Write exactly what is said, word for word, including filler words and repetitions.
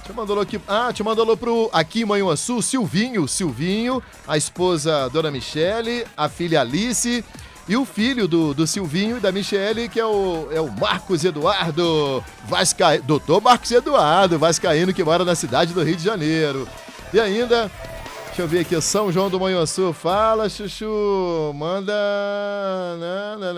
Te mandou aqui. Ah, te mandou pro aqui em Manhuaçu, Silvinho, Silvinho, a esposa Dona Michele, a filha Alice e o filho do, do Silvinho e da Michele, que é o, é o Marcos Eduardo Vascaíno, doutor Marcos Eduardo Vascaíno, que mora na cidade do Rio de Janeiro. E ainda, deixa eu ver aqui, São João do Manhuaçu, fala, Chuchu, manda...